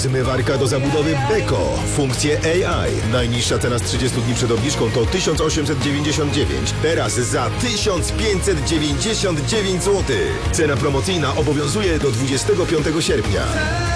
Zmywarka do zabudowy Beko. Funkcje AI. Najniższa cena z 30 dni przed obniżką to 1899. Teraz za 1599 zł. Cena promocyjna obowiązuje do 25 sierpnia.